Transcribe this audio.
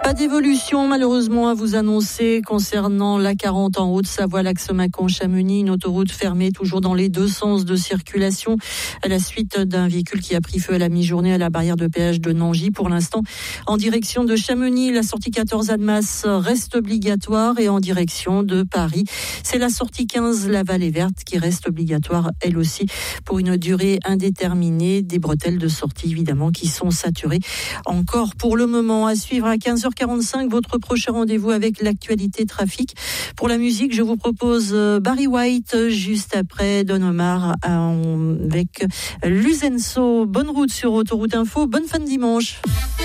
Pas d'évolution malheureusement à vous annoncer concernant l'A40 en Haute-Savoie, l'axe Mâcon-Chamonix, une autoroute fermée toujours dans les deux sens de circulation à la suite d'un véhicule qui a pris feu à la mi-journée à la barrière de péage de Nangy. Pour l'instant, en direction de Chamonix, la sortie 14 Annemasse reste obligatoire et en direction de Paris, c'est la sortie 15 la Vallée Verte qui reste obligatoire elle aussi pour une durée indéterminée. Des bretelles de sortie évidemment qui sont saturées encore pour le moment. À suivre à 15h45, votre prochain rendez-vous avec l'actualité trafic. Pour la musique, je vous propose Barry White juste après Don Omar avec Luzenso. Bonne route sur Autoroute Info, bonne fin de dimanche.